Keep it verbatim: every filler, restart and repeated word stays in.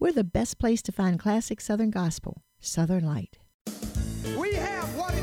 We're the best place to find classic Southern gospel, Southern Light. We have what